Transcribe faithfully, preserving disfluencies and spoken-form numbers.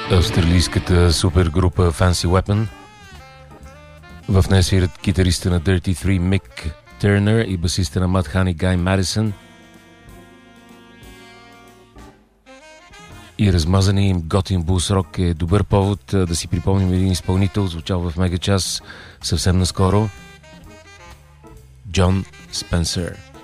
Австралийската супергрупа Fancy Weapon. В нея свират китариста на Dirty Three Mick Turner и басиста на Mudhoney Guy Madison. И размазания им готин блус рок е добър повод да си припомним един изпълнител, звучал в Мегачас съвсем наскоро. Джон Спенсър.